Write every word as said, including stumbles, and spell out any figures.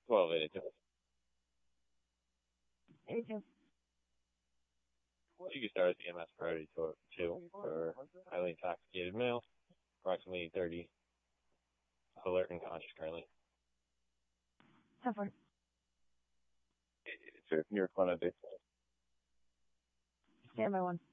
twelve eighty-two. eighty-two. You can start at the E M S priority to two for highly intoxicated male, approximately thirty, alert and conscious currently. ten four. eight eighty-two, near Clement. Stand by one.